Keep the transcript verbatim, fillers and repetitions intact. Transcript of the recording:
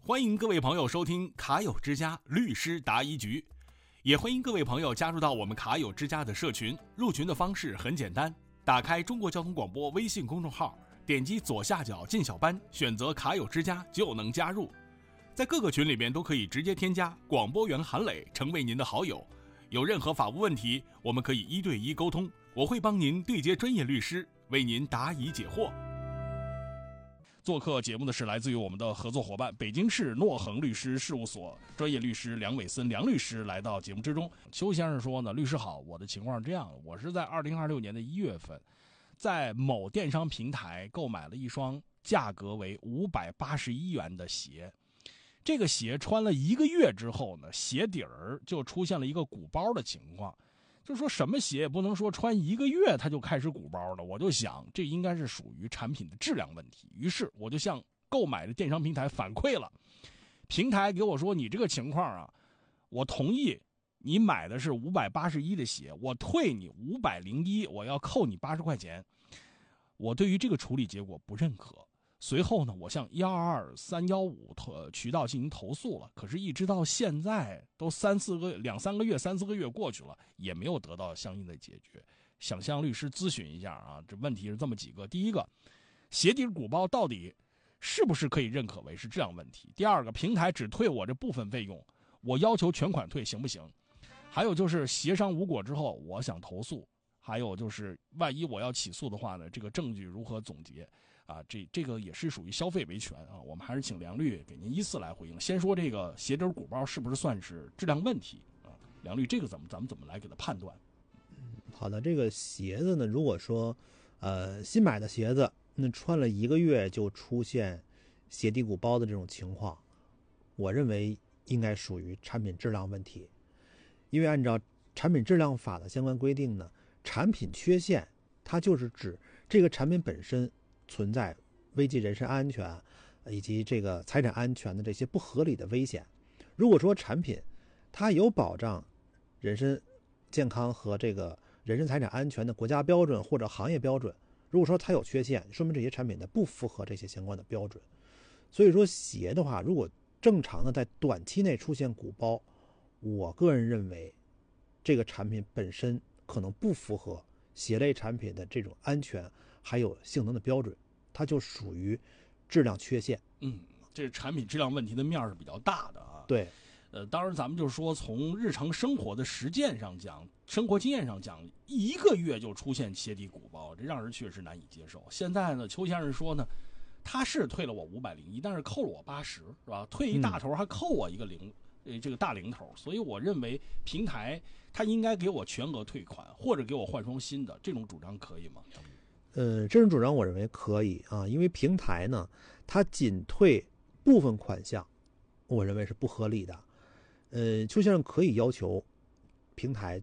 欢迎各位朋友收听卡友之家律师答疑局，也欢迎各位朋友加入到我们卡友之家的社群。入群的方式很简单，打开中国交通广播微信公众号，点击左下角进小班，选择卡友之家就能加入。在各个群里面都可以直接添加广播员韩磊成为您的好友。有任何法务问题，我们可以一对一沟通，我会帮您对接专业律师，为您答疑解惑。做客节目的是来自于我们的合作伙伴北京市诺恒律师事务所专业律师梁伟森梁律师来到节目之中。邱先生说呢，律师好，我的情况是这样，我是在二零二六年的一月份在某电商平台购买了一双价格为五百八十一元的鞋，这个鞋穿了一个月之后呢，鞋底儿就出现了一个鼓包的情况。就是说什么鞋也不能说穿一个月它就开始鼓包了，我就想这应该是属于产品的质量问题，于是我就向购买的电商平台反馈了。平台给我说，你这个情况啊，我同意你买的是五百八十一的鞋，我退你五百零一，我要扣你八十块钱。我对于这个处理结果不认可。随后呢，我向一二二三一五渠道进行投诉了，可是一直到现在都三四个两三个月三四个月过去了，也没有得到相应的解决。想向律师咨询一下啊，这问题是这么几个：第一个，鞋底鼓包到底是不是可以认可为是质量问题？第二个，平台只退我这部分费用，我要求全款退行不行？还有就是协商无果之后，我想投诉。还有就是万一我要起诉的话呢，这个证据如何总结啊？这这个也是属于消费维权啊。我们还是请梁律给您依次来回应。先说这个鞋底鼓包是不是算是质量问题啊？梁律，这个怎么咱们怎么来给它判断？ 嗯，好的，这个鞋子呢，如果说呃新买的鞋子，那穿了一个月就出现鞋底鼓包的这种情况，我认为应该属于产品质量问题，因为按照产品质量法的相关规定呢。产品缺陷，它就是指这个产品本身存在危及人身安全以及这个财产安全的这些不合理的危险。如果说产品它有保障人身健康和这个人身财产安全的国家标准或者行业标准，如果说它有缺陷，说明这些产品呢不符合这些相关的标准。所以说鞋的话，如果正常的在短期内出现鼓包，我个人认为这个产品本身可能不符合鞋类产品的这种安全还有性能的标准，它就属于质量缺陷。 嗯，这产品质量问题的面是比较大的啊。 对， 呃，当然咱们就是说从日常生活的实践上讲，生活经验上讲，一个月就出现鞋底鼓包，这让人确实难以接受。现在呢，邱先生说呢，他是退了我五百零一，但是扣了我八十，是吧？退一大头还扣我一个零。嗯呃，这个大零头，所以我认为平台它应该给我全额退款，或者给我换双新的，这种主张可以吗？ 呃，这种主张我认为可以啊，因为平台呢，它仅退部分款项，我认为是不合理的。呃，邱先生可以要求平台